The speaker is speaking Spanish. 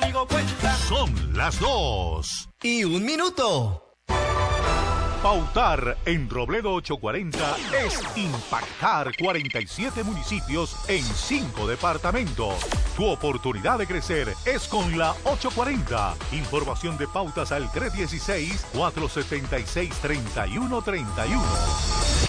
algo cuenta. Son las 2:01. Pautar en Robledo 840 es impactar 47 municipios en 5 departamentos. Tu oportunidad de crecer es con la 840. Información de pautas al 316-476-3131.